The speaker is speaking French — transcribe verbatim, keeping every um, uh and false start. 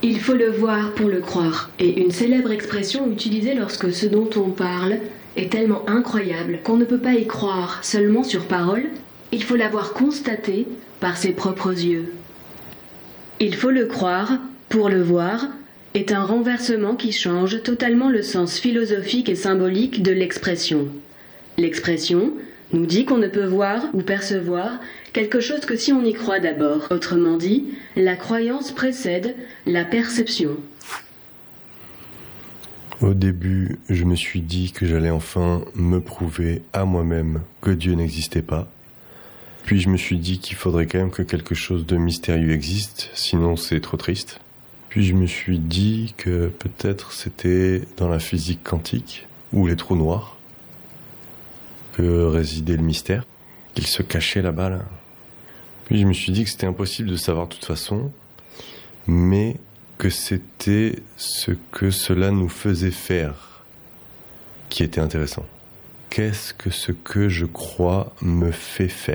Il faut le voir pour le croire, est une célèbre expression utilisée lorsque ce dont on parle est tellement incroyable qu'on ne peut pas y croire seulement sur parole, il faut l'avoir constaté par ses propres yeux. Il faut le croire pour le voir est un renversement qui change totalement le sens philosophique et symbolique de l'expression. L'expression nous dit qu'on ne peut voir ou percevoir quelque chose que si on y croit d'abord. Autrement dit, la croyance précède la perception. Au début, je me suis dit que j'allais enfin me prouver à moi-même que Dieu n'existait pas. Puis je me suis dit qu'il faudrait quand même que quelque chose de mystérieux existe, sinon c'est trop triste. Puis je me suis dit que peut-être c'était dans la physique quantique, ou les trous noirs, que résidait le mystère, qu'il se cachait là-bas, là. Puis je me suis dit que c'était impossible de savoir de toute façon, mais que c'était ce que cela nous faisait faire qui était intéressant. Qu'est-ce que ce que je crois me fait faire ?